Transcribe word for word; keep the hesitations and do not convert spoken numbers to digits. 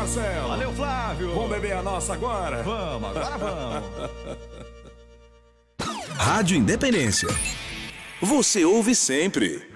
Marcelo. Valeu, Flávio. Vamos beber a nossa agora? Vamos, agora vamos. Rádio Independência. Você ouve sempre.